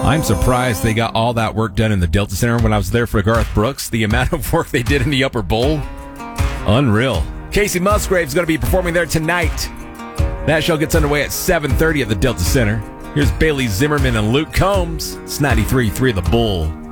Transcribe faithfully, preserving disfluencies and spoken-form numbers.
I'm surprised they got all that work done in the Delta Center when I was there for Garth Brooks. The amount of work they did in the Upper Bowl, unreal. Casey Musgrave's going to be performing there tonight. That show gets underway at seven thirty at the Delta Center. Here's Bailey Zimmerman and Luke Combs. It's ninety-three point three The Bull.